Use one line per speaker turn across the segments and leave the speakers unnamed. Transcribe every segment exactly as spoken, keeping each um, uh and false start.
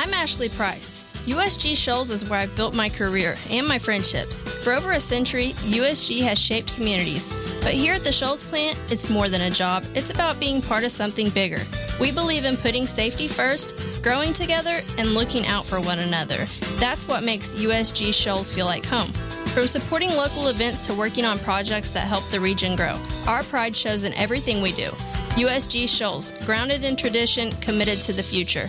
I'm Ashley Price. U S G Shoals is where I've built my career and my friendships. For over a century, U S G has shaped communities. But here at the Shoals plant, it's more than a job. It's about being part of something bigger. We believe in putting safety first, growing together, and looking out for one another. That's what makes U S G Shoals feel like home. From supporting local events to working on projects that help the region grow, our pride shows in everything we do. U S G Shoals, grounded in tradition, committed to the future.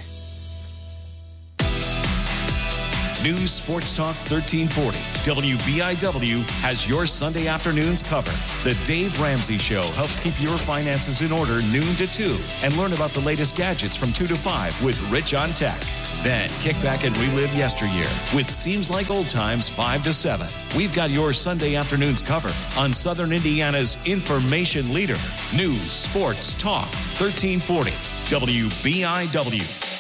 News Sports Talk thirteen forty. W B I W has your Sunday afternoons covered. The Dave Ramsey Show helps keep your finances in order noon to two and learn about the latest gadgets from two to five with Rich on Tech. Then kick back and relive yesteryear with Seems Like Old Times five to seven. We've got your Sunday afternoons covered on Southern Indiana's information leader. News Sports Talk thirteen forty. W B I W.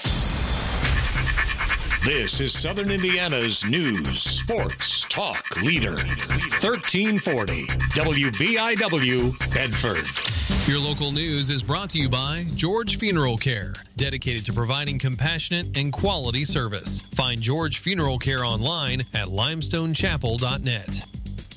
This is Southern Indiana's news, sports, talk leader. thirteen forty W B I W, Bedford.
Your local news is brought to you by George Funeral Care, dedicated to providing compassionate and quality service. Find George Funeral Care online at limestone chapel dot net.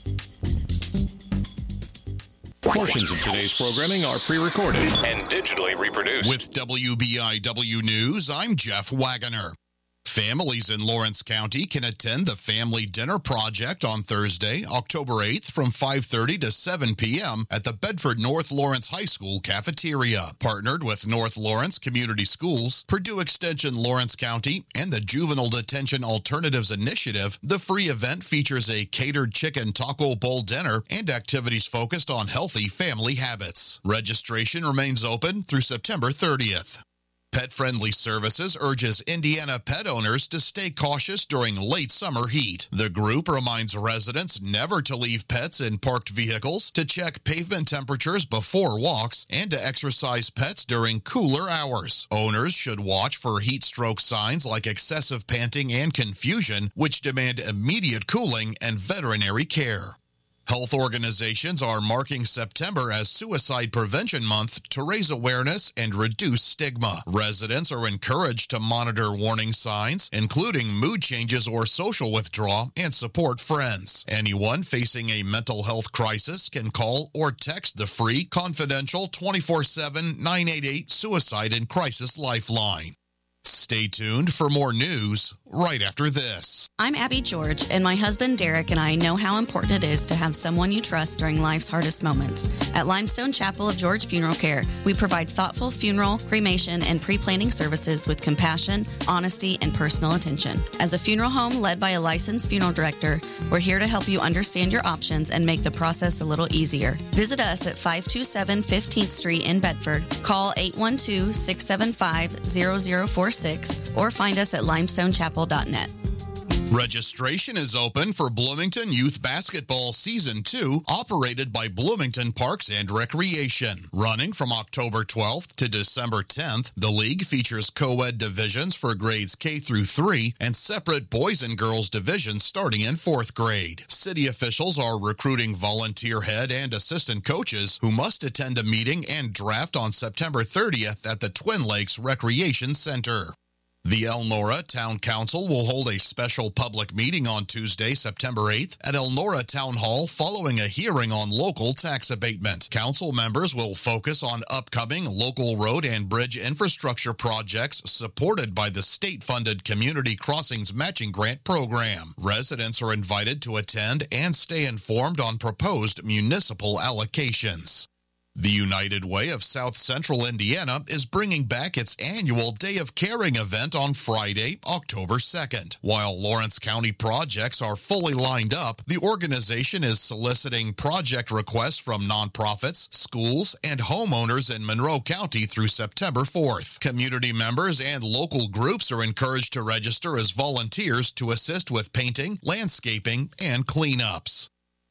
Portions of today's programming are pre-recorded and digitally reproduced.
With W B I W News, I'm Jeff Wagoner. Families in Lawrence County can attend the Family Dinner Project on Thursday, October eighth from five thirty to seven p.m. at the Bedford North Lawrence High School cafeteria. Partnered with North Lawrence Community Schools, Purdue Extension Lawrence County, and the Juvenile Detention Alternatives Initiative, the free event features a catered chicken taco bowl dinner and activities focused on healthy family habits. Registration remains open through September thirtieth. Pet Friendly Services urges Indiana pet owners to stay cautious during late summer heat. The group reminds residents never to leave pets in parked vehicles, to check pavement temperatures before walks, and to exercise pets during cooler hours. Owners should watch for heat stroke signs like excessive panting and confusion, which demand immediate cooling and veterinary care. Health organizations are marking September as Suicide Prevention Month to raise awareness and reduce stigma. Residents are encouraged to monitor warning signs, including mood changes or social withdrawal, and support friends. Anyone facing a mental health crisis can call or text the free, confidential twenty-four seven nine eight eight Suicide and Crisis Lifeline. Stay tuned for more news right after this.
I'm Abby George, and my husband Derek and I know how important it is to have someone you trust during life's hardest moments. At Limestone Chapel of George Funeral Care, we provide thoughtful funeral, cremation, and pre-planning services with compassion, honesty, and personal attention. As a funeral home led by a licensed funeral director, we're here to help you understand your options and make the process a little easier. Visit us at five two seven fifteenth Street in Bedford. Call eight one two, six seven five, zero zero four six or find us at limestone chapel dot net.
Registration is open for Bloomington Youth Basketball Season two, operated by Bloomington Parks and Recreation. Running from October twelfth to December tenth, the league features co-ed divisions for grades K through three and separate boys and girls divisions starting in fourth grade. City officials are recruiting volunteer head and assistant coaches who must attend a meeting and draft on September thirtieth at the Twin Lakes Recreation Center. The Elnora Town Council will hold a special public meeting on Tuesday, September eighth at Elnora Town Hall following a hearing on local tax abatement. Council members will focus on upcoming local road and bridge infrastructure projects supported by the state-funded Community Crossings Matching Grant Program. Residents are invited to attend and stay informed on proposed municipal allocations. The United Way of South Central Indiana is bringing back its annual Day of Caring event on Friday, October second. While Lawrence County projects are fully lined up, the organization is soliciting project requests from nonprofits, schools, and homeowners in Monroe County through September fourth. Community members and local groups are encouraged to register as volunteers to assist with painting, landscaping, and cleanups.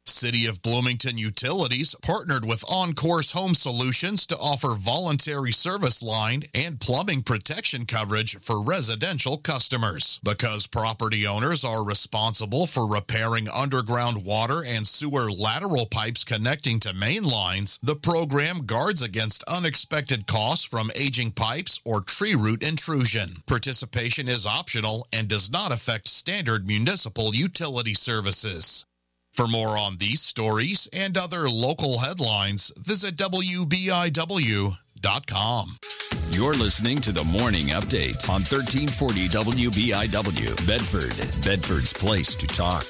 City of Bloomington Utilities partnered with On-Course Home Solutions to offer voluntary service line and plumbing protection coverage for residential customers. Because property owners are responsible for repairing underground water and sewer lateral pipes connecting to main lines, the program guards against unexpected costs from aging pipes or tree root intrusion. Participation is optional and does not affect standard municipal utility services. For more on these stories and other local headlines, visit W B I W dot com.
You're listening to the Morning Update on thirteen forty W B I W, Bedford, Bedford's place to talk.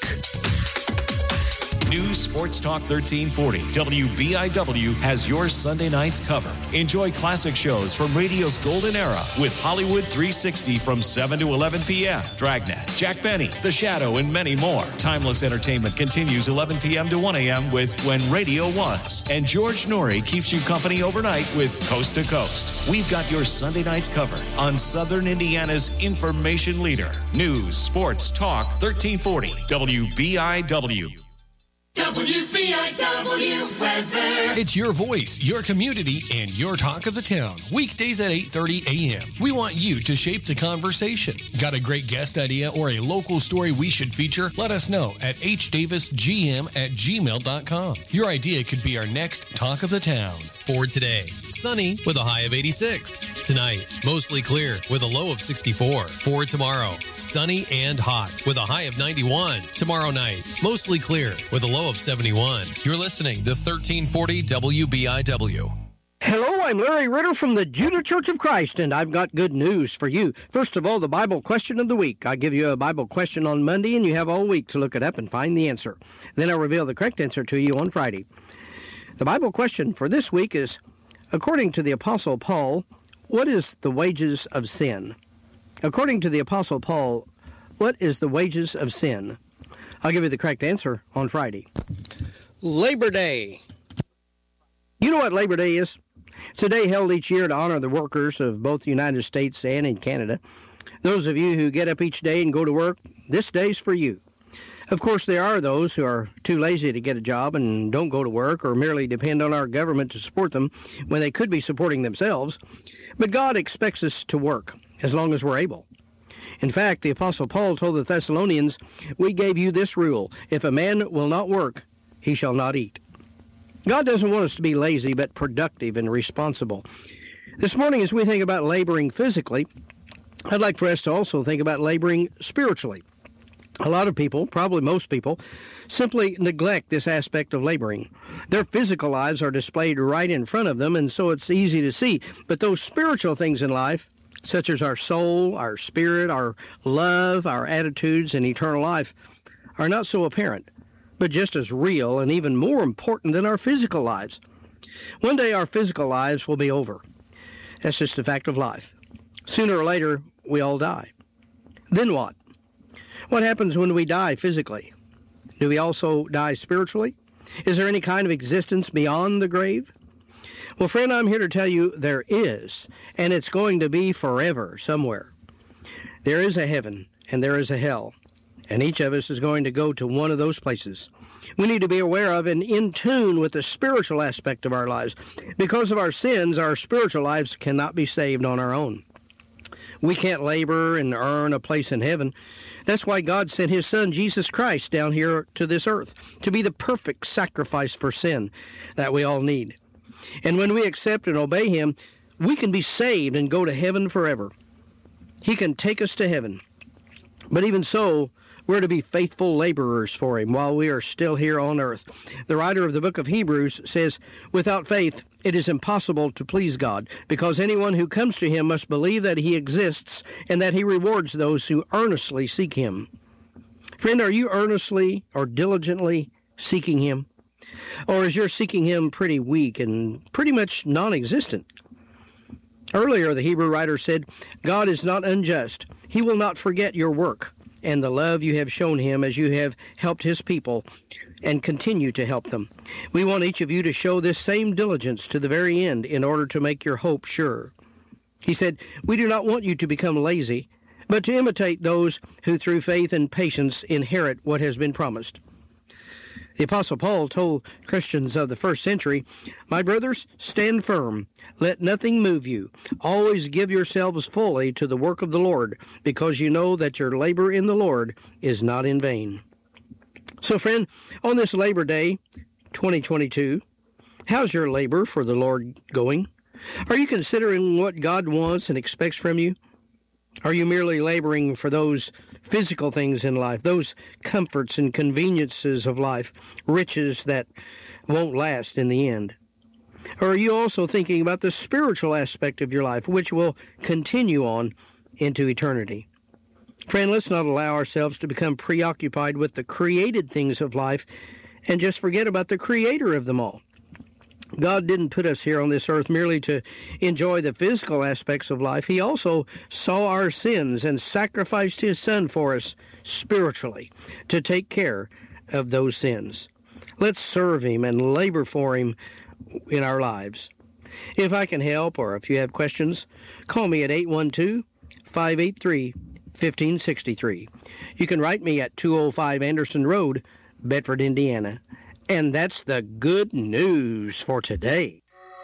News Sports Talk thirteen forty. W B I W has your Sunday nights covered. Enjoy classic shows from radio's golden era with Hollywood three sixty from seven to eleven p.m. Dragnet, Jack Benny, The Shadow, and many more. Timeless entertainment continues eleven p.m. to one a.m. with When Radio Was. And George Norrie keeps you company overnight with Coast to Coast. We've got your Sunday nights covered on Southern Indiana's information leader. News Sports Talk thirteen forty. W B I W.
W B I W weather.
It's your voice, your community, and your talk of the town. Weekdays at eight thirty a.m. We want you to shape the conversation. Got a great guest idea or a local story we should feature? Let us know at h davis g m at gmail dot com. Your idea could be our next talk of the town.
For today, sunny with a high of eighty-six. Tonight, mostly clear with a low of sixty-four. For tomorrow, sunny and hot with a high of ninety-one. Tomorrow night, mostly clear with a low of seventy-one. You're listening to thirteen forty W B I W.
Hello, I'm Larry Ritter from the Judah Church of Christ, and I've got good news for you. First of all, the Bible question of the week. I give you a Bible question on Monday, and you have all week to look it up and find the answer. Then I'll reveal the correct answer to you on Friday. The Bible question for this week is, according to the Apostle Paul, what is the wages of sin? According to the Apostle Paul, what is the wages of sin? I'll give you the correct answer on Friday. Labor Day. You know what Labor Day is? It's a day held each year to honor the workers of both the United States and in Canada. Those of you who get up each day and go to work, this day's for you. Of course, there are those who are too lazy to get a job and don't go to work or merely depend on our government to support them when they could be supporting themselves. But God expects us to work as long as we're able. In fact, the Apostle Paul told the Thessalonians, "We gave you this rule, if a man will not work, he shall not eat." God doesn't want us to be lazy, but productive and responsible. This morning, as we think about laboring physically, I'd like for us to also think about laboring spiritually. A lot of people, probably most people, simply neglect this aspect of laboring. Their physical lives are displayed right in front of them, and so it's easy to see. But those spiritual things in life, such as our soul, our spirit, our love, our attitudes, and eternal life, are not so apparent, but just as real and even more important than our physical lives. One day our physical lives will be over. That's just a fact of life. Sooner or later, we all die. Then what? What happens when we die physically? Do we also die spiritually? Is there any kind of existence beyond the grave? Well, friend, I'm here to tell you there is, and it's going to be forever somewhere. There is a heaven, and there is a hell, and each of us is going to go to one of those places. We need to be aware of and in tune with the spiritual aspect of our lives. Because of our sins, our spiritual lives cannot be saved on our own. We can't labor and earn a place in heaven. That's why God sent his Son, Jesus Christ, down here to this earth to be the perfect sacrifice for sin that we all need. And when we accept and obey him, we can be saved and go to heaven forever. He can take us to heaven. But even so, we're to be faithful laborers for him while we are still here on earth. The writer of the book of Hebrews says, "Without faith, it is impossible to please God, because anyone who comes to him must believe that he exists and that he rewards those who earnestly seek him." Friend, are you earnestly or diligently seeking him? Or is your seeking him pretty weak and pretty much non-existent? Earlier, the Hebrew writer said, "God is not unjust. He will not forget your work and the love you have shown him as you have helped his people and continue to help them. We want each of you to show this same diligence to the very end in order to make your hope sure." He said, "We do not want you to become lazy, but to imitate those who through faith and patience inherit what has been promised." The Apostle Paul told Christians of the first century, "My brothers, stand firm. Let nothing move you. Always give yourselves fully to the work of the Lord, because you know that your labor in the Lord is not in vain." So, friend, on this Labor Day twenty twenty-two, how's your labor for the Lord going? Are you considering what God wants and expects from you? Are you merely laboring for those physical things in life, those comforts and conveniences of life, riches that won't last in the end? Or are you also thinking about the spiritual aspect of your life, which will continue on into eternity? Friend, let's not allow ourselves to become preoccupied with the created things of life and just forget about the creator of them all. God didn't put us here on this earth merely to enjoy the physical aspects of life. He also saw our sins and sacrificed his Son for us spiritually to take care of those sins. Let's serve him and labor for him in our lives. If I can help, or if you have questions, call me at eight one two, five eight three, one five six three. You can write me at two oh five Anderson Road, Bedford, Indiana. And that's the good news for today.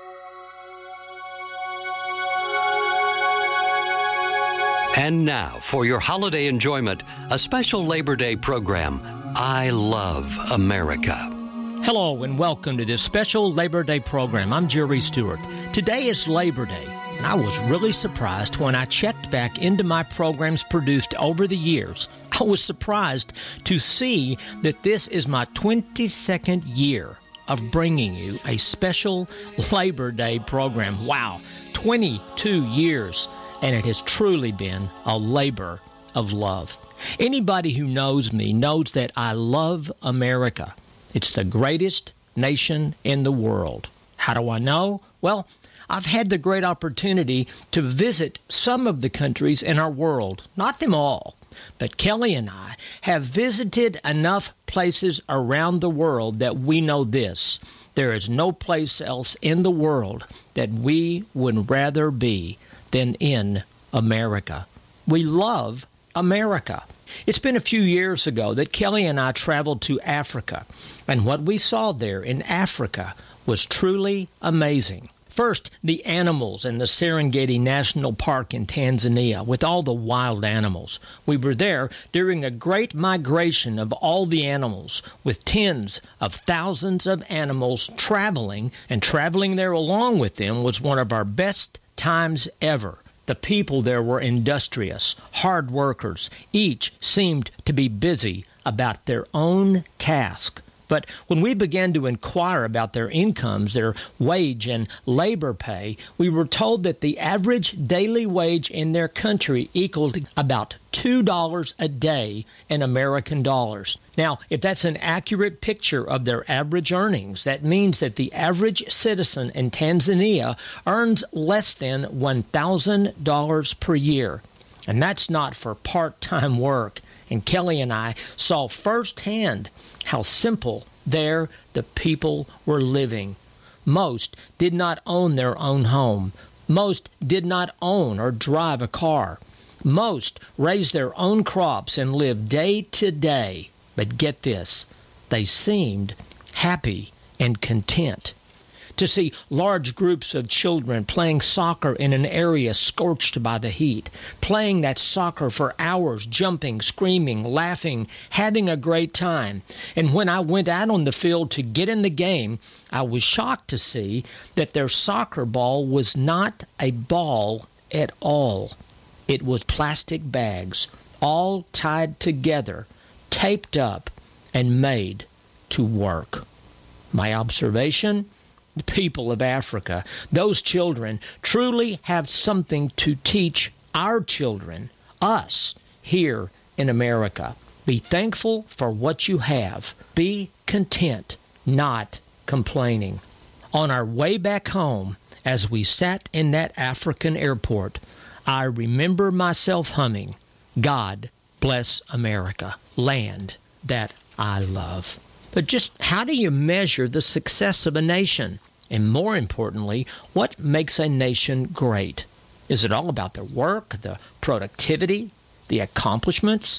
And now, for your holiday enjoyment, a special Labor Day program, I Love America.
Hello and welcome to this special Labor Day program. I'm Jerry Stewart. Today is Labor Day, and I was really surprised when I checked back into my programs produced over the years. I was surprised to see that this is my twenty-second year of bringing you a special Labor Day program. Wow, twenty-two years, and it has truly been a labor of love. Anybody who knows me knows that I love America. It's the greatest nation in the world. How do I know? Well, I've had the great opportunity to visit some of the countries in our world, not them all. But Kelly and I have visited enough places around the world that we know this: there is no place else in the world that we would rather be than in America. We love America. It's been a few years ago that Kelly and I traveled to Africa, and what we saw there in Africa was truly amazing. First, the animals in the Serengeti National Park in Tanzania with all the wild animals. We were there during a great migration of all the animals, with tens of thousands of animals traveling, and traveling there along with them was one of our best times ever. The people there were industrious, hard workers. Each seemed to be busy about their own task. But when we began to inquire about their incomes, their wage and labor pay, we were told that the average daily wage in their country equaled about two dollars a day in American dollars. Now, if that's an accurate picture of their average earnings, that means that the average citizen in Tanzania earns less than one thousand dollars per year. And that's not for part-time work. And Kelly and I saw firsthand how simple there the people were living. Most did not own their own home. Most did not own or drive a car. Most raised their own crops and lived day to day. But get this, they seemed happy and content. To see large groups of children playing soccer in an area scorched by the heat, playing that soccer for hours, jumping, screaming, laughing, having a great time. And when I went out on the field to get in the game, I was shocked to see that their soccer ball was not a ball at all. It was plastic bags, all tied together, taped up, and made to work. My observation? The people of Africa, those children, truly have something to teach our children, us, here in America. Be thankful for what you have. Be content, not complaining. On our way back home, as we sat in that African airport, I remember myself humming, "God bless America, land that I love." But just how do you measure the success of a nation? And more importantly, what makes a nation great? Is it all about the work, the productivity, the accomplishments?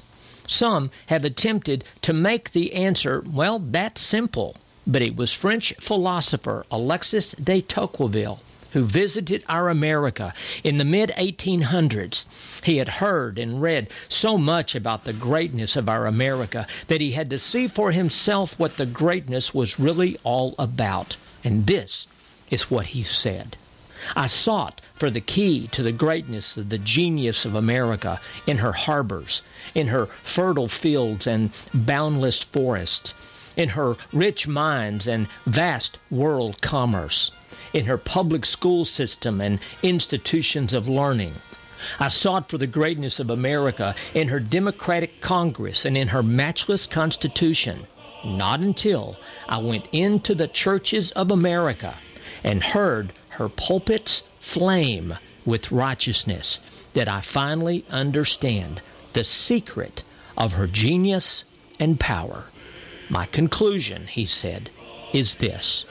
Some have attempted to make the answer, well, that simple. But it was French philosopher Alexis de Tocqueville who visited our America in the mid eighteen hundreds. He had heard and read so much about the greatness of our America that he had to see for himself what the greatness was really all about. And this is what he said. I sought for the key to the greatness of the genius of America in her harbors, in her fertile fields and boundless forests, in her rich mines and vast world commerce, in her public school system and institutions of learning. I sought for the greatness of America in her democratic Congress and in her matchless Constitution. Not until I went into the churches of America and heard her pulpits flame with righteousness did I finally understand the secret of her genius and power. My conclusion, he said, is this: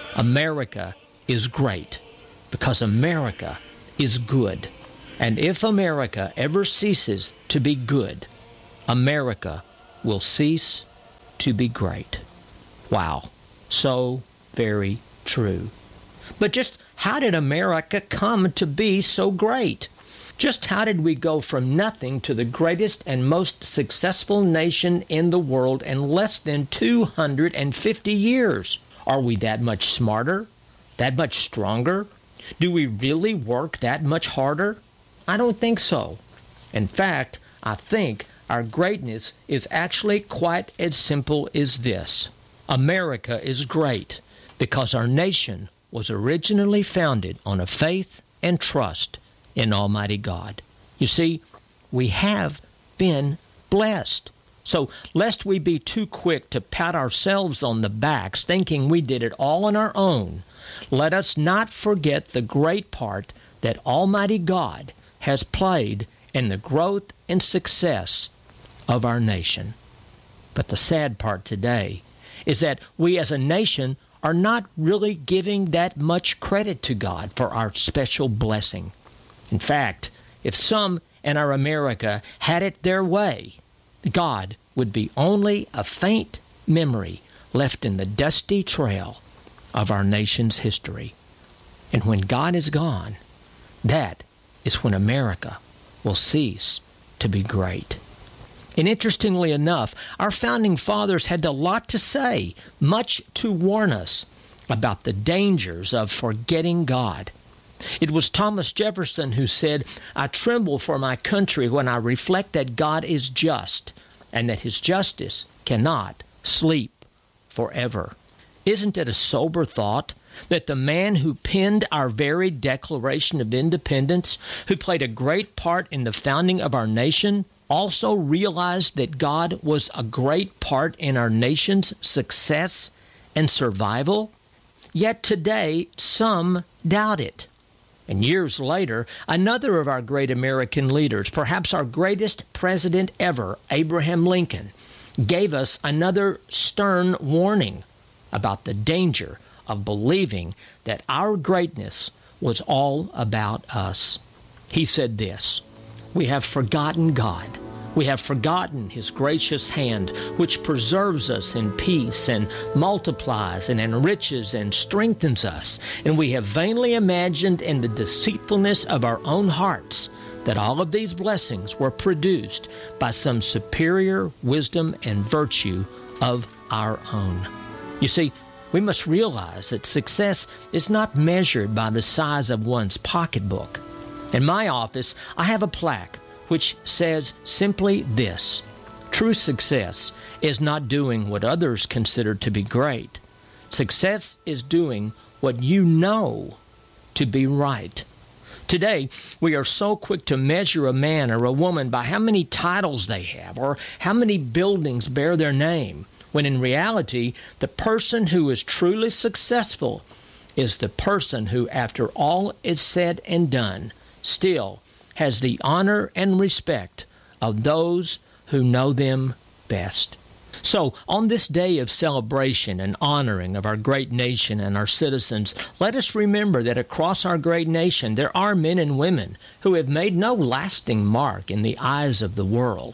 America is great because America is good. And if America ever ceases to be good, America will cease to be great. Wow, so very true. But just how did America come to be so great? Just how did we go from nothing to the greatest and most successful nation in the world in less than two hundred fifty years? Are we that much smarter? That much stronger? Do we really work that much harder? I don't think so. In fact, I think our greatness is actually quite as simple as this. America is great because our nation was originally founded on a faith and trust in Almighty God. You see, we have been blessed. So lest we be too quick to pat ourselves on the backs thinking we did it all on our own, let us not forget the great part that Almighty God has played in the growth and success of our nation. But the sad part today is that we as a nation are not really giving that much credit to God for our special blessing. In fact, if some in our America had it their way, God would be only a faint memory left in the dusty trail of our nation's history. And when God is gone, that is when America will cease to be great. And interestingly enough, our founding fathers had a lot to say, much to warn us about the dangers of forgetting God. It was Thomas Jefferson who said, "I tremble for my country when I reflect that God is just and that His justice cannot sleep forever." Isn't it a sober thought that the man who penned our very Declaration of Independence, who played a great part in the founding of our nation, also realized that God was a great part in our nation's success and survival? Yet today, some doubt it. And years later, another of our great American leaders, perhaps our greatest president ever, Abraham Lincoln, gave us another stern warning about the danger of believing that our greatness was all about us. He said this: "We have forgotten God. We have forgotten His gracious hand, which preserves us in peace and multiplies and enriches and strengthens us. And we have vainly imagined in the deceitfulness of our own hearts that all of these blessings were produced by some superior wisdom and virtue of our own." You see, we must realize that success is not measured by the size of one's pocketbook. In my office, I have a plaque which says simply this: true success is not doing what others consider to be great. Success is doing what you know to be right. Today, we are so quick to measure a man or a woman by how many titles they have or how many buildings bear their name, when in reality, the person who is truly successful is the person who, after all is said and done, still has the honor and respect of those who know them best. So, on this day of celebration and honoring of our great nation and our citizens, let us remember that across our great nation there are men and women who have made no lasting mark in the eyes of the world,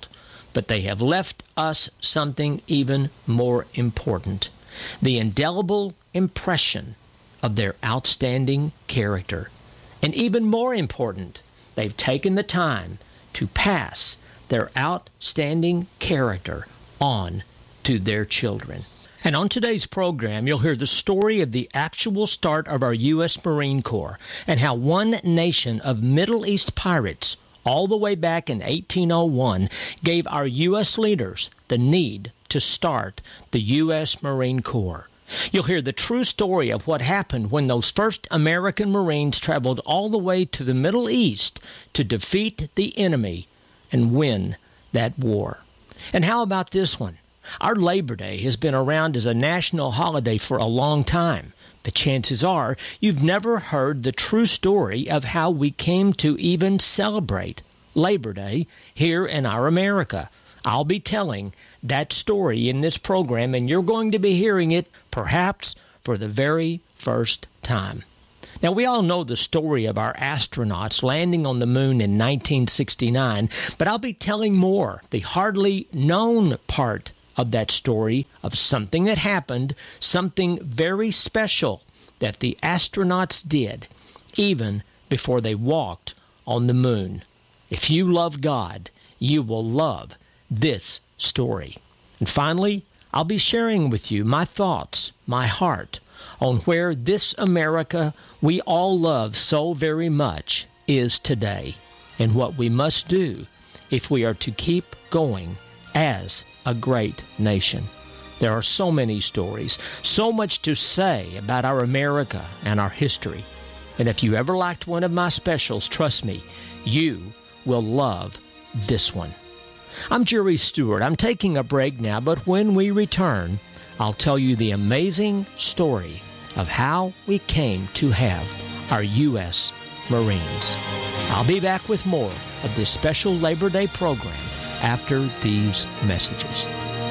but they have left us something even more important: the indelible impression of their outstanding character. And even more important, they've taken the time to pass their outstanding character on to their children. And on today's program, you'll hear the story of the actual start of our U S Marine Corps and how one nation of Middle East pirates, all the way back in eighteen oh one, gave our U S leaders the need to start the U S Marine Corps. You'll hear the true story of what happened when those first American Marines traveled all the way to the Middle East to defeat the enemy and win that war. And how about this one? Our Labor Day has been around as a national holiday for a long time, but chances are you've never heard the true story of how we came to even celebrate Labor Day here in our America. I'll be telling that story in this program, and you're going to be hearing it perhaps for the very first time. Now, we all know the story of our astronauts landing on the moon in nineteen sixty-nine, but I'll be telling more, the hardly known part of that story, of something that happened, something very special that the astronauts did even before they walked on the moon. If you love God, you will love this story. And finally, I'll be sharing with you my thoughts, my heart, on where this America we all love so very much is today, and what we must do if we are to keep going as a great nation. There are so many stories, so much to say about our America and our history. And if you ever liked one of my specials, trust me, you will love this one. I'm Jerry Stewart. I'm taking a break now, but when we return, I'll tell you the amazing story of how we came to have our U S Marines. I'll be back with more of this special Labor Day program after these messages.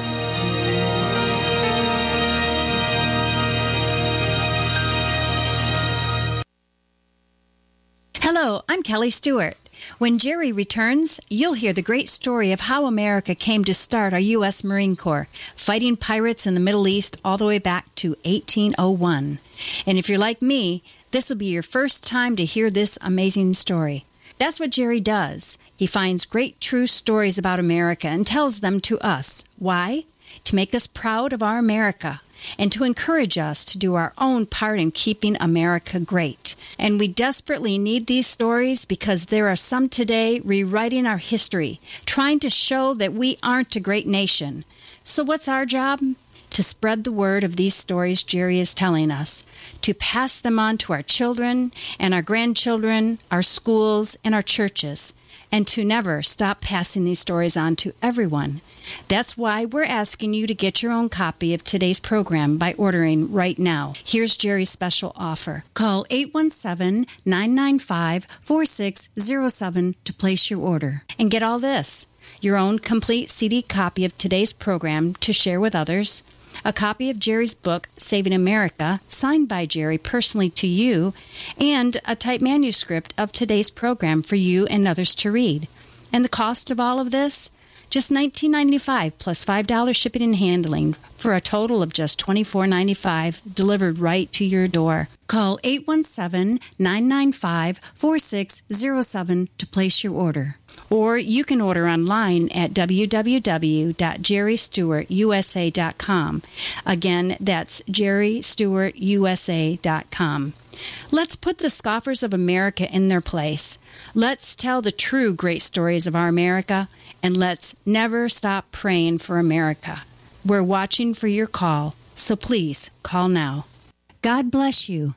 Hello, I'm Kelly Stewart. When Jerry returns, you'll hear the great story of how America came to start our U S Marine Corps, fighting pirates in the Middle East all the way back to eighteen oh one. And if you're like me, this will be your first time to hear this amazing story. That's what Jerry does. He finds great true stories about America and tells them to us. Why? To make us proud of our America, and to encourage us to do our own part in keeping America great. And we desperately need these stories because there are some today rewriting our history, trying to show that we aren't a great nation. So what's our job? To spread the word of these stories Jerry is telling us, to pass them on to our children and our grandchildren, our schools, and our churches, and to never stop passing these stories on to everyone. That's why we're asking you to get your own copy of today's program by ordering right now. Here's Jerry's special offer. Call eight one seven, nine nine five, four six zero seven to place your order. And get all this: your own complete C D copy of today's program to share with others, a copy of Jerry's book, Saving America, signed by Jerry personally to you, and a typed manuscript of today's program for you and others to read. And the cost of all of this? Just nineteen ninety-five dollars plus five dollars shipping and handling for a total of just twenty-four ninety-five delivered right to your door. Call eight one seven, nine nine five, four six zero seven to place your order. Or you can order online at w w w dot jerry stewart u s a dot com. Again, that's jerry stewart u s a dot com. Let's put the scoffers of America in their place. Let's tell the true great stories of our America, and let's never stop praying for America. We're watching for your call, so please call now. God bless you.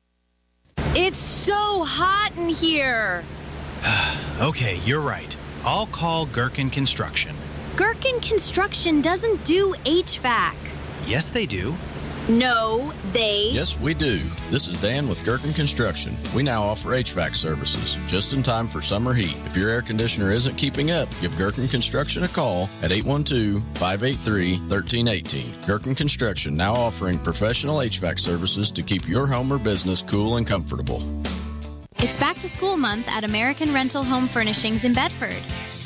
It's so hot in here.
Okay, you're right. I'll call Gherkin Construction.
Gherkin Construction doesn't do H V A C.
Yes, they do.
No, they...
Yes, we do. This is Dan with Gherkin Construction. We now offer H V A C services, just in time for summer heat. If your air conditioner isn't keeping up, give Gherkin Construction a call at eight one two, five eight three, one three one eight. Gherkin Construction now offering professional H V A C services to keep your home or business cool and comfortable.
It's back to school month at American Rental Home Furnishings in Bedford.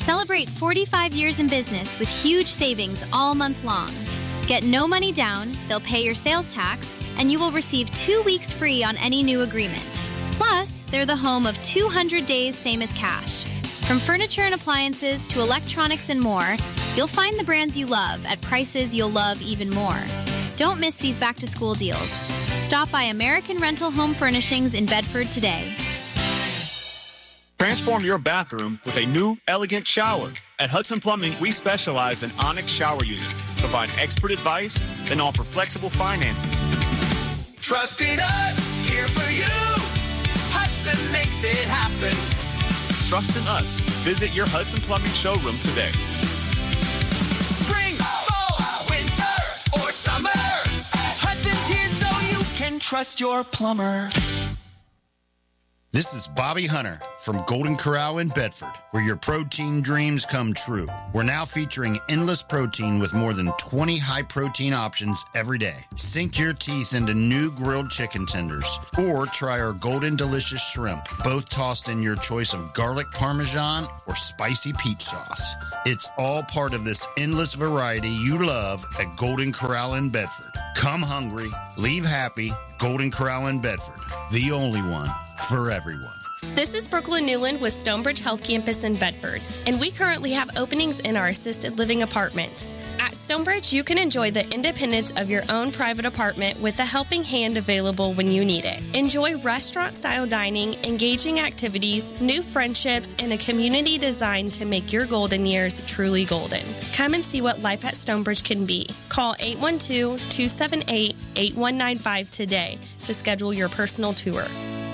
Celebrate forty-five years in business with huge savings all month long. Get no money down, they'll pay your sales tax, and you will receive two weeks free on any new agreement. Plus, they're the home of two hundred days same as cash. From furniture and appliances to electronics and more, you'll find the brands you love at prices you'll love even more. Don't miss these back-to-school deals. Stop by American Rental Home Furnishings in Bedford today.
Transform your bathroom with a new, elegant shower. At Hudson Plumbing, we specialize in Onyx shower units, provide expert advice, and offer flexible financing.
Trust in us, here for you. Hudson makes it happen.
Trust in us. Visit your Hudson Plumbing showroom today.
Spring, fall, winter, or summer. Hudson's here so you can trust your plumber.
This is Bobby Hunter from Golden Corral in Bedford, where your protein dreams come true. We're now featuring endless protein with more than twenty high-protein options every day. Sink your teeth into new grilled chicken tenders, or try our Golden Delicious Shrimp, both tossed in your choice of garlic parmesan or spicy peach sauce. It's all part of this endless variety you love at Golden Corral in Bedford. Come hungry, leave happy. Golden Corral in Bedford, the only one for everyone.
This is Brooklyn Newland with Stonebridge Health Campus in Bedford, and we currently have openings in our assisted living apartments. At Stonebridge, you can enjoy the independence of your own private apartment with a helping hand available when you need it. Enjoy restaurant-style dining, engaging activities, new friendships, and a community designed to make your golden years truly golden. Come and see what life at Stonebridge can be. Call eight one two, two seven eight, eight one nine five today to schedule your personal tour.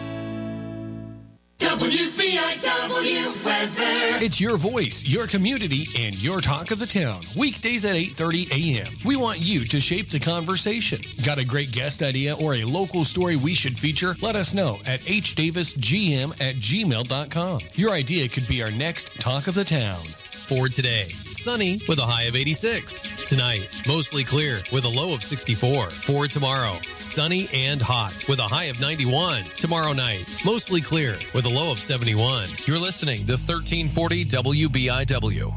W B I W weather.
It's your voice, your community, and your talk of the town. Weekdays at eight thirty a.m. We want you to shape the conversation. Got a great guest idea or a local story we should feature? Let us know at h davis g m at gmail dot com. Your idea could be our next talk of the town.
For today, sunny with a high of eighty-six. Tonight, mostly clear with a low of sixty-four. For tomorrow, sunny and hot with a high of ninety-one. Tomorrow night, mostly clear with a low of seventy-one. You're listening to thirteen forty W B I W.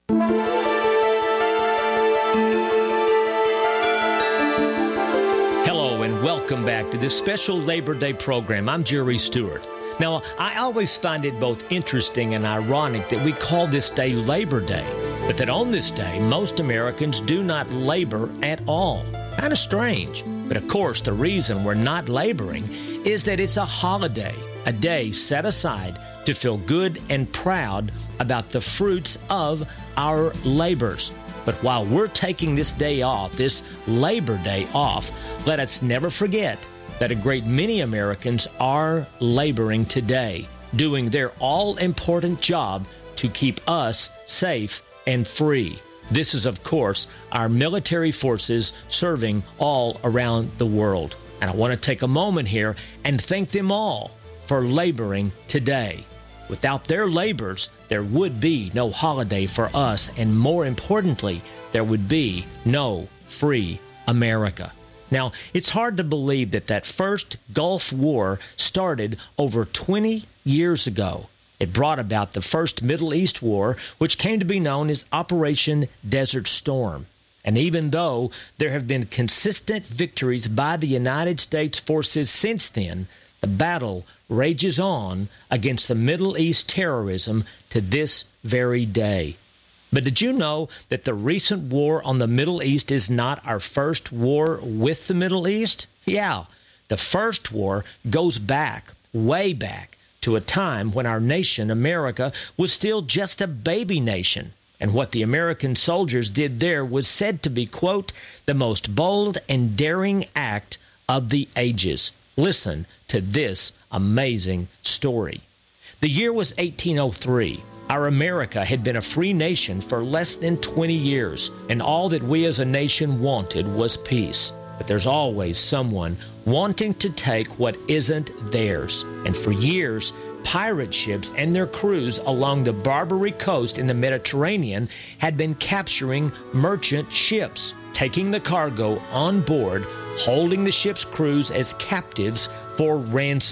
Hello and welcome back to this special Labor Day program. I'm Jerry Stewart. Now, I always find it both interesting and ironic that we call this day Labor Day, but that on this day, most Americans do not labor at all. Kind of strange. But of course, the reason we're not laboring is that it's a holiday, a day set aside to feel good and proud about the fruits of our labors. But while we're taking this day off, this Labor Day off, let us never forget that a great many Americans are laboring today, doing their all-important job to keep us safe and free. This is, of course, our military forces serving all around the world. And I want to take a moment here and thank them all for laboring today. Without their labors, there would be no holiday for us, and more importantly, there would be no free America. Now, it's hard to believe that that first Gulf War started over twenty years ago. It brought about the first Middle East war, which came to be known as Operation Desert Storm. And even though there have been consistent victories by the United States forces since then, the battle rages on against the Middle East terrorism to this very day. But did you know that the recent war on the Middle East is not our first war with the Middle East? Yeah, the first war goes back, way back, to a time when our nation, America, was still just a baby nation. And what the American soldiers did there was said to be, quote, the most bold and daring act of the ages. Listen to this amazing story. The year was eighteen oh three. Our America had been a free nation for less than twenty years, and all that we as a nation wanted was peace. But there's always someone wanting to take what isn't theirs. And for years, pirate ships and their crews along the Barbary coast in the Mediterranean had been capturing merchant ships, taking the cargo on board, holding the ship's crews as captives for ransom.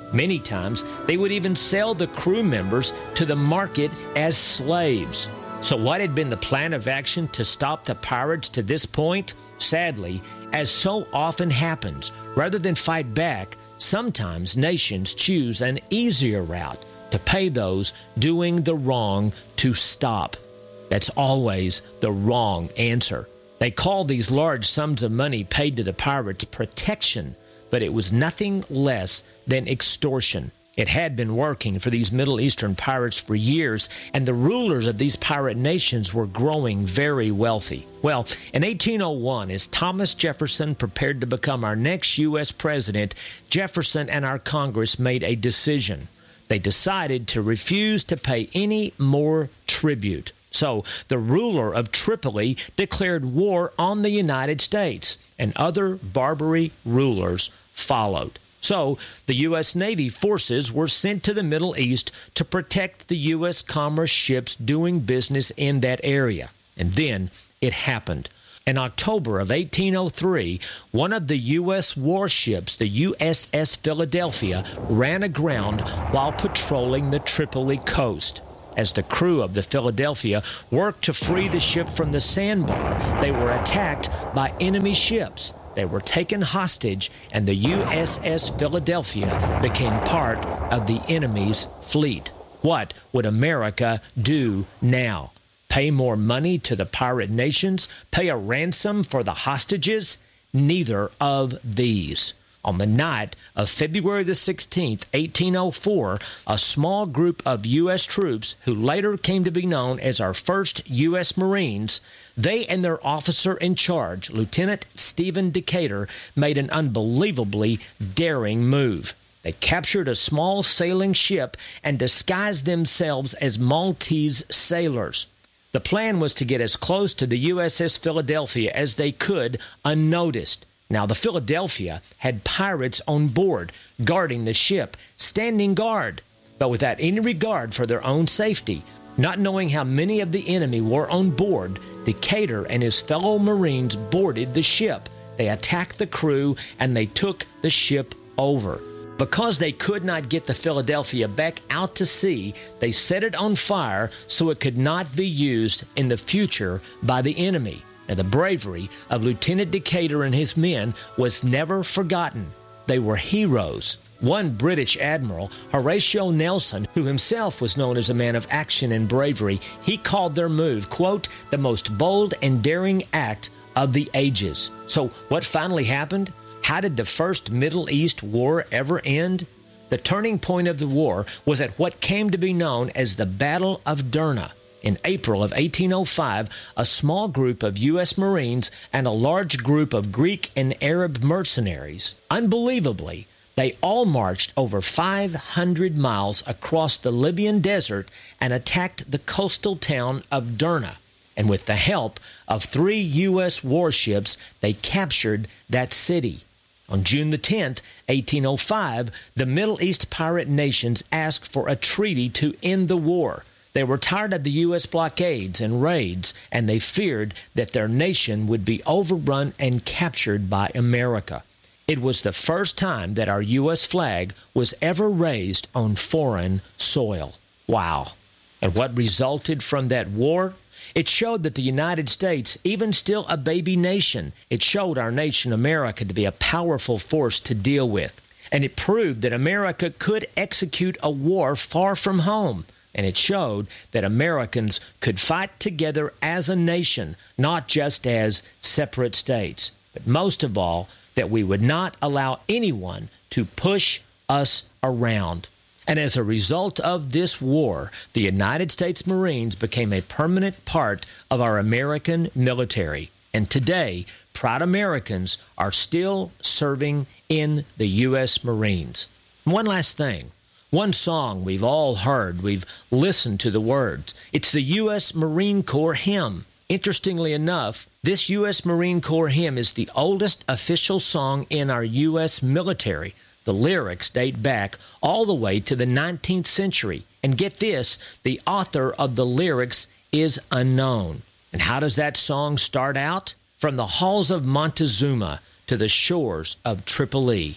Many times, they would even sell the crew members to the market as slaves. So what had been the plan of action to stop the pirates to this point? Sadly, as so often happens, rather than fight back, sometimes nations choose an easier route to pay those doing the wrong to stop. That's always the wrong answer. They call these large sums of money paid to the pirates protection, but it was nothing less than extortion. It had been working for these Middle Eastern pirates for years, and the rulers of these pirate nations were growing very wealthy. Well, in eighteen oh one, as Thomas Jefferson prepared to become our next U S president, Jefferson and our Congress made a decision. They decided to refuse to pay any more tribute. So the ruler of Tripoli declared war on the United States, and other Barbary rulers followed. So the U S Navy forces were sent to the Middle East to protect the U S commerce ships doing business in that area. And then it happened. In October of eighteen oh three, one of the U S warships, the U S S Philadelphia, ran aground while patrolling the Tripoli coast. As the crew of the Philadelphia worked to free the ship from the sandbar, they were attacked by enemy ships. They were taken hostage, and the U S S Philadelphia became part of the enemy's fleet. What would America do now? Pay more money to the pirate nations? Pay a ransom for the hostages? Neither of these. On the night of February the sixteenth, eighteen oh four, a small group of U S troops, who later came to be known as our first U S Marines, they and their officer in charge, Lieutenant Stephen Decatur, made an unbelievably daring move. They captured a small sailing ship and disguised themselves as Maltese sailors. The plan was to get as close to the U S S Philadelphia as they could unnoticed. Now, the Philadelphia had pirates on board, guarding the ship, standing guard, but without any regard for their own safety. Not knowing how many of the enemy were on board, Decatur and his fellow Marines boarded the ship. They attacked the crew, and they took the ship over. Because they could not get the Philadelphia back out to sea, they set it on fire so it could not be used in the future by the enemy. And the bravery of Lieutenant Decatur and his men was never forgotten. They were heroes. One British admiral, Horatio Nelson, who himself was known as a man of action and bravery, he called their move, quote, the most bold and daring act of the ages. So what finally happened? How did the First Middle East War ever end? The turning point of the war was at what came to be known as the Battle of Derna. In April of eighteen oh five, a small group of U S Marines and a large group of Greek and Arab mercenaries, unbelievably, they all marched over five hundred miles across the Libyan desert and attacked the coastal town of Derna. And with the help of three U S warships, they captured that city. On June the tenth, eighteen oh five, the Middle East pirate nations asked for a treaty to end the war. They were tired of the U S blockades and raids, and they feared that their nation would be overrun and captured by America. It was the first time that our U S flag was ever raised on foreign soil. Wow. And what resulted from that war? It showed that the United States, even still a baby nation, it showed our nation, America, to be a powerful force to deal with. And it proved that America could execute a war far from home. And it showed that Americans could fight together as a nation, not just as separate states. But most of all, that we would not allow anyone to push us around. And as a result of this war, the United States Marines became a permanent part of our American military. And today, proud Americans are still serving in the U S Marines. One last thing. One song we've all heard, we've listened to the words. It's the U S Marine Corps hymn. Interestingly enough, this U S Marine Corps hymn is the oldest official song in our U S military. The lyrics date back all the way to the nineteenth century. And get this, the author of the lyrics is unknown. And how does that song start out? From the halls of Montezuma to the shores of Tripoli.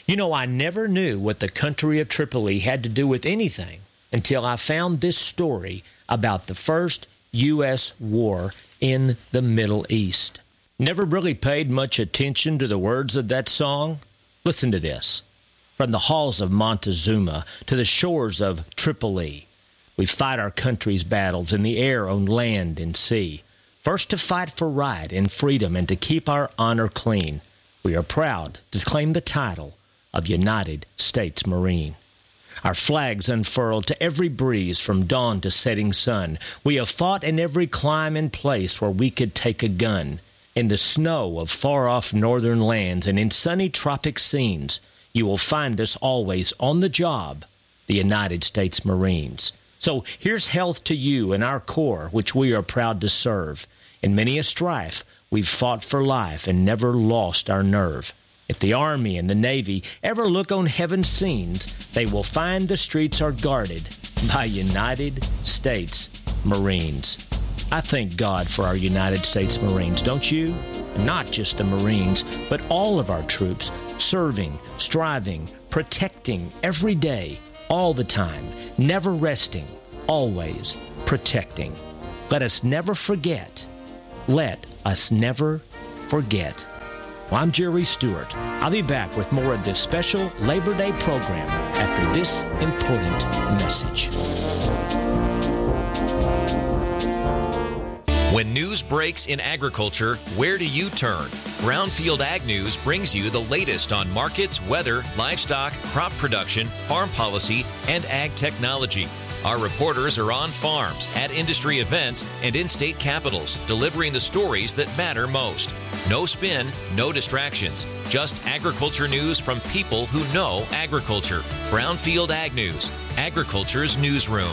You know, I never knew what the country of Tripoli had to do with anything until I found this story about the first U S war in the Middle East. Never really paid much attention to the words of that song? Listen to this. From the halls of Montezuma to the shores of Tripoli, we fight our country's battles in the air, on land, and sea. First to fight for right and freedom and to keep our honor clean. We are proud to claim the title of United States Marine. Our flags unfurled to every breeze from dawn to setting sun. We have fought in every clime and place where we could take a gun. In the snow of far-off northern lands and in sunny tropic scenes, you will find us always on the job, the United States Marines. So here's health to you and our Corps, which we are proud to serve. In many a strife, we've fought for life and never lost our nerve. If the Army and the Navy ever look on heaven's scenes, they will find the streets are guarded by United States Marines. I thank God for our United States Marines, don't you? Not just the Marines, but all of our troops, serving, striving, protecting every day, all the time, never resting, always protecting. Let us never forget. Let us never forget. Well, I'm Jerry Stewart. I'll be back with more of this special Labor Day program after this important message.
When news breaks in agriculture, where do you turn? Brownfield Ag News brings you the latest on markets, weather, livestock, crop production, farm policy, and ag technology. Our reporters are on farms, at industry events, and in state capitals, delivering the stories that matter most. No spin, no distractions, just agriculture news from people who know agriculture. Brownfield Ag News, agriculture's newsroom.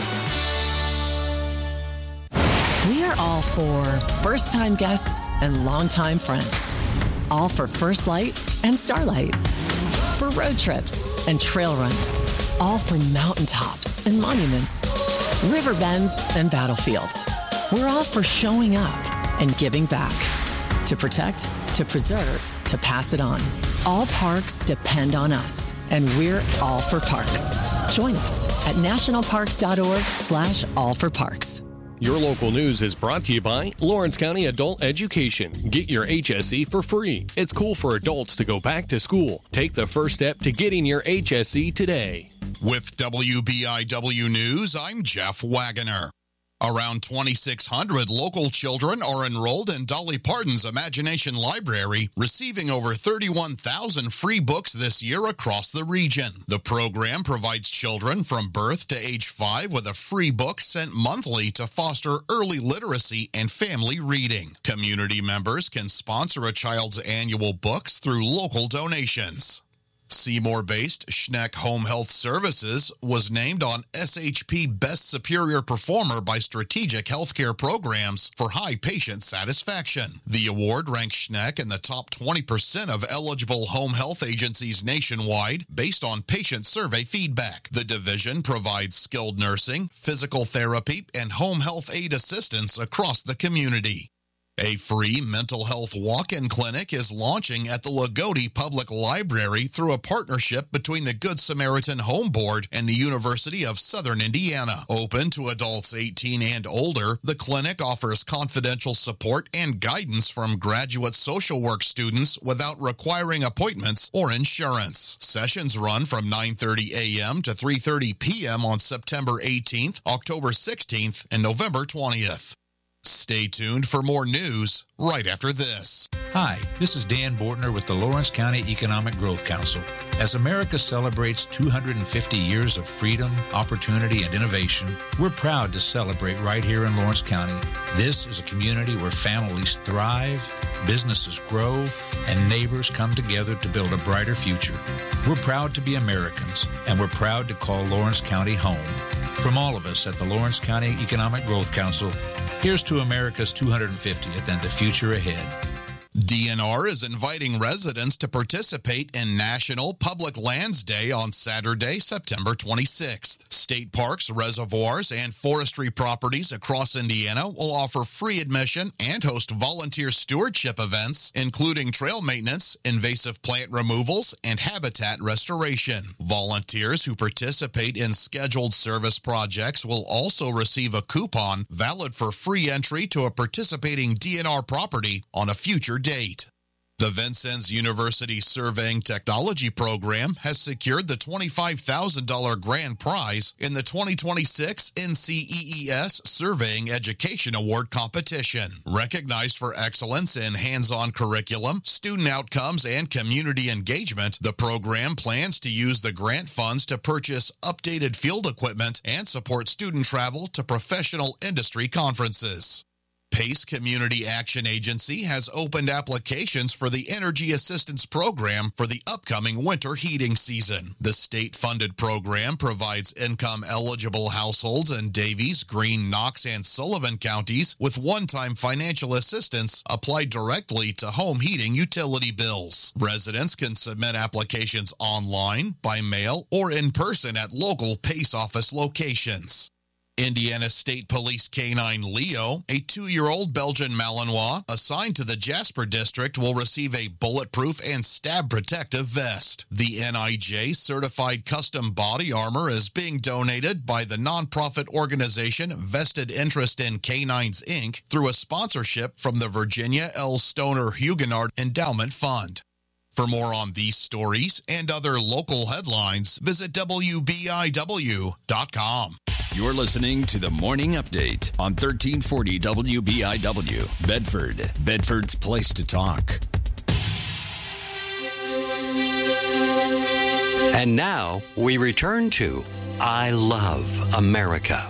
We are all for first-time guests and longtime friends. All for First Light and Starlight. For road trips and trail runs. All for mountaintops and monuments. River bends and battlefields. We're all for showing up and giving back. To protect, to preserve, to pass it on. All parks depend on us, and we're all for parks. Join us at nationalparks.org slash all for parks.
Your local news is brought to you by Lawrence County Adult Education. Get your H S E for free. It's cool for adults to go back to school. Take the first step to getting your H S E today.
With W B I W News, I'm Jeff Wagoner. Around twenty-six hundred local children are enrolled in Dolly Parton's Imagination Library, receiving over thirty-one thousand free books this year across the region. The program provides children from birth to age five with a free book sent monthly to foster early literacy and family reading. Community members can sponsor a child's annual books through local donations. Seymour-based Schneck Home Health Services was named on S H P Best Superior Performer by Strategic Healthcare Programs for high patient satisfaction. The award ranks Schneck in the top twenty percent of eligible home health agencies nationwide based on patient survey feedback. The division provides skilled nursing, physical therapy, and home health aid assistance across the community. A free mental health walk-in clinic is launching at the Lagodi Public Library through a partnership between the Good Samaritan Home Board and the University of Southern Indiana. Open to adults eighteen and older, the clinic offers confidential support and guidance from graduate social work students without requiring appointments or insurance. Sessions run from nine thirty a.m. to three thirty p.m. on September eighteenth, October sixteenth, and November twentieth. Stay tuned for more news right after this.
Hi, this is Dan Bortner with the Lawrence County Economic Growth Council. As America celebrates two hundred fifty years of freedom, opportunity, and innovation, we're proud to celebrate right here in Lawrence County. This is a community where families thrive, businesses grow, and neighbors come together to build a brighter future. We're proud to be Americans, and we're proud to call Lawrence County home. From all of us at the Lawrence County Economic Growth Council, here's to America's two hundred fiftieth and the future ahead.
D N R is inviting residents to participate in National Public Lands Day on Saturday, September twenty-sixth. State parks, reservoirs, and forestry properties across Indiana will offer free admission and host volunteer stewardship events, including trail maintenance, invasive plant removals, and habitat restoration. Volunteers who participate in scheduled service projects will also receive a coupon valid for free entry to a participating D N R property on a future date. The Vincennes University Surveying Technology Program has secured the twenty-five thousand dollars grand prize in the twenty twenty-six N C E E S Surveying Education Award competition. Recognized for excellence in hands-on curriculum, student outcomes, and community engagement, the program plans to use the grant funds to purchase updated field equipment and support student travel to professional industry conferences. PACE Community Action Agency has opened applications for the Energy Assistance Program for the upcoming winter heating season. The state-funded program provides income-eligible households in Davies, Greene, Knox, and Sullivan counties with one-time financial assistance applied directly to home heating utility bills. Residents can submit applications online, by mail, or in person at local PACE office locations. Indiana State Police Canine Leo, a two-year-old Belgian Malinois assigned to the Jasper District, will receive a bulletproof and stab protective vest. The N I J certified custom body armor is being donated by the nonprofit organization Vested Interest in Canines, Incorporated through a sponsorship from the Virginia L. Stoner Huguenot Endowment Fund. For more on these stories and other local headlines, visit W B I W dot com.
You're listening to the Morning Update on thirteen forty W B I W, Bedford, Bedford's place to talk.
And now we return to I Love America.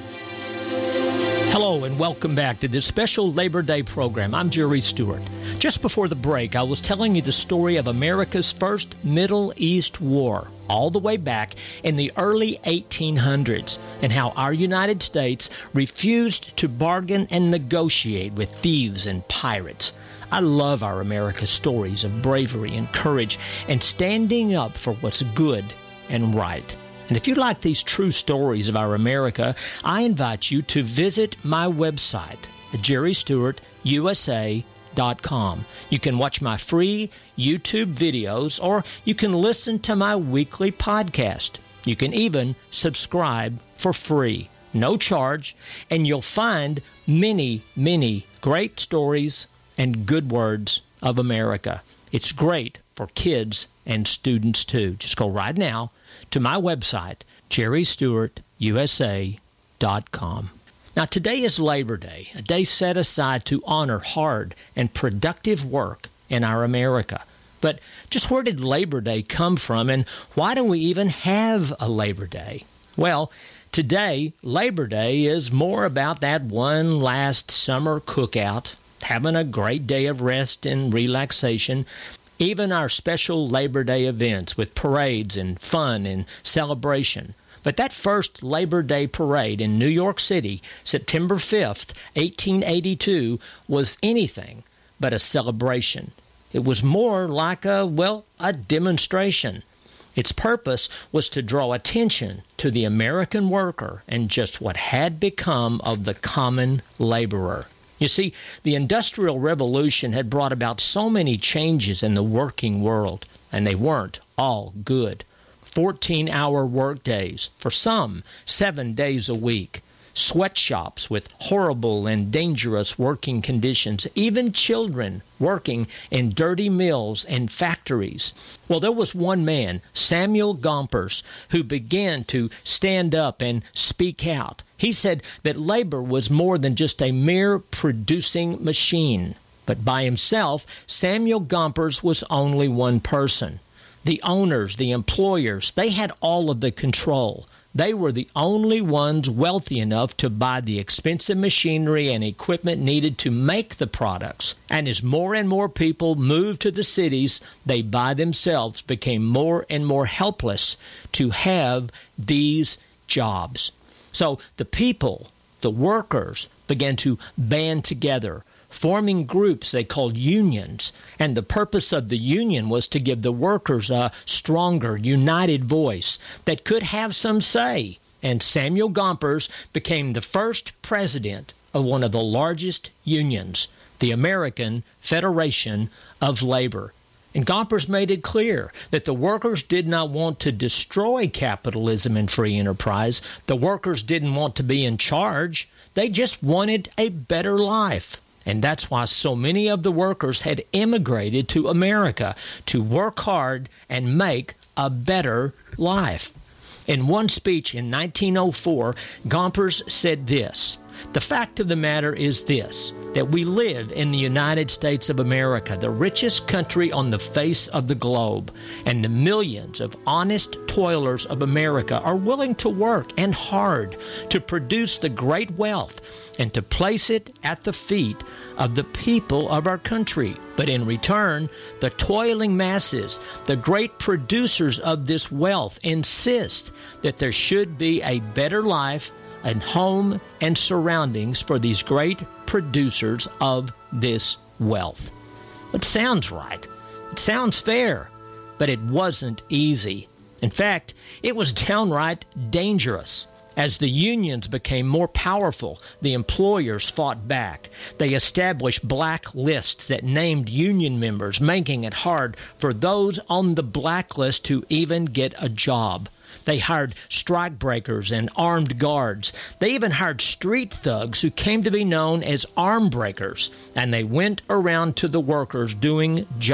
Hello and welcome back to this special Labor Day program. I'm Jerry Stewart. Just before the break, I was telling you the story of America's first Middle East war, all the way back in the early eighteen hundreds, and how our United States refused to bargain and negotiate with thieves and pirates. I love our America stories of bravery and courage and standing up for what's good and right. And if you like these true stories of our America, I invite you to visit my website at jerry stewart u s a dot com. You can watch my free YouTube videos, or you can listen to my weekly podcast. You can even subscribe for free, no charge, and you'll find many, many great stories and good words of America. It's great for kids and students too. Just go right now to my website, jerry stewart u s a dot com. Now, today is Labor Day, a day set aside to honor hard and productive work in our America. But just where did Labor Day come from, and why do we even have a Labor Day? Well, today, Labor Day is more about that one last summer cookout, having a great day of rest and relaxation. Even our special Labor Day events with parades and fun and celebration. But that first Labor Day parade in New York City, September fifth, eighteen eighty-two, was anything but a celebration. It was more like a, well, a demonstration. Its purpose was to draw attention to the American worker and just what had become of the common laborer. You see, the Industrial Revolution had brought about so many changes in the working world, and they weren't all good. fourteen-hour workdays, for some, seven days a week. Sweatshops with horrible and dangerous working conditions. Even children working in dirty mills and factories. Well, there was one man, Samuel Gompers, who began to stand up and speak out. He said that labor was more than just a mere producing machine. But by himself, Samuel Gompers was only one person. The owners, the employers, they had all of the control. They were the only ones wealthy enough to buy the expensive machinery and equipment needed to make the products. And as more and more people moved to the cities, they by themselves became more and more helpless to have these jobs. So the people, the workers, began to band together, forming groups they called unions. And the purpose of the union was to give the workers a stronger, united voice that could have some say. And Samuel Gompers became the first president of one of the largest unions, the American Federation of Labor. And Gompers made it clear that the workers did not want to destroy capitalism and free enterprise. The workers didn't want to be in charge. They just wanted a better life. And that's why so many of the workers had immigrated to America to work hard and make a better life. In one speech in nineteen oh four, Gompers said this: "The fact of the matter is this, that we live in the United States of America, the richest country on the face of the globe, and the millions of honest toilers of America are willing to work and hard to produce the great wealth and to place it at the feet of the people of our country. But in return, the toiling masses, the great producers of this wealth, insist that there should be a better life and home and surroundings for these great producers of this wealth." It sounds right. It sounds fair, but it wasn't easy. In fact, it was downright dangerous. As the unions became more powerful, the employers fought back. They established black lists that named union members, making it hard for those on the blacklist to even get a job. They hired strikebreakers and armed guards. They even hired street thugs who came to be known as arm breakers, and they went around to the workers doing jobs